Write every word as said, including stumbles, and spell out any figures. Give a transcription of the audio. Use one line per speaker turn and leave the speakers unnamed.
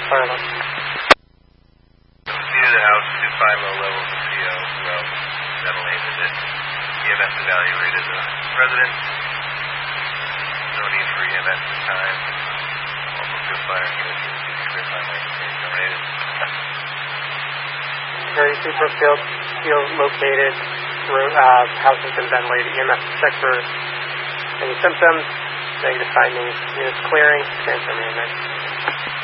fire alarm.
Speed of the house, two five low levels of C O throughout ventilated it. E M S evaluated the residents. No need for E M S this time. Also field fire units in the square five nineteen terminated.
thirty-two Brookfield, field located. Uh, house has been ventilated. E M S check for any symptoms. Negative findings. Units clearing. Transfer me.